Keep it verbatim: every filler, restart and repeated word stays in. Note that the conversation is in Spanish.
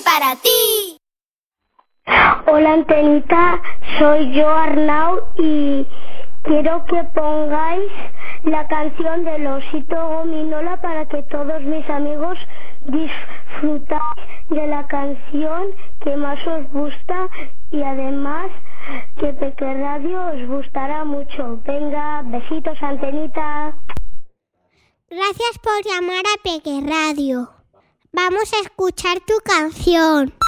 para ti. Hola Antenita, soy yo Arnau y quiero que pongáis la canción del osito gominola para que todos mis amigos disfrutáis de la canción que más os gusta y además que Peque Radio os gustará mucho. Venga, besitos Antenita. Gracias por llamar a Peque Radio. Vamos a escuchar tu canción.